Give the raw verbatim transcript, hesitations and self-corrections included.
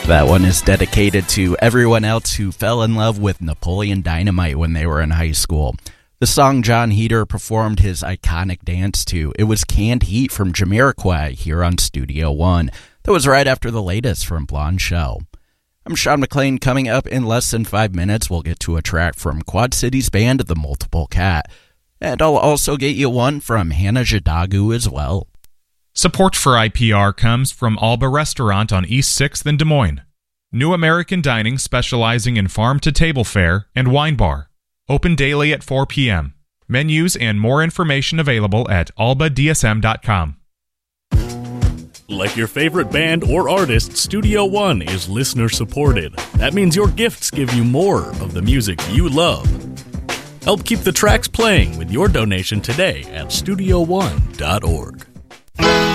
That one is dedicated to everyone else who fell in love with Napoleon Dynamite when they were in high school. The song Jon Heder performed his iconic dance to, it was Canned Heat from Jamiroquai here on Studio One. That was right after the latest from Blonde Shell. I'm Sean McLean. Coming up in less than five minutes, we'll get to a track from Quad Cities band The Multiple Cat. And I'll also get you one from Hannah Jadagu as well. Support for I P R comes from Alba Restaurant on East sixth in Des Moines. New American Dining specializing in farm-to-table fare and wine bar. Open daily at four p.m. Menus and more information available at alba d s m dot com. Like your favorite band or artist, Studio One is listener-supported. That means your gifts give you more of the music you love. Help keep the tracks playing with your donation today at studio one dot org.